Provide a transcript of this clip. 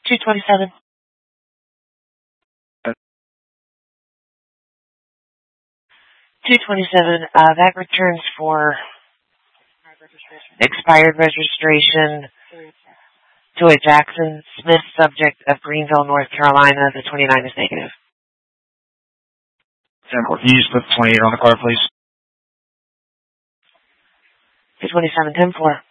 227. Uh, 227, that returns for expired registration. Joy Jackson Smith, subject of Greenville, North Carolina. The 29 is negative. 10-4. Can you just put 28 on the card, please? 227, 10-4.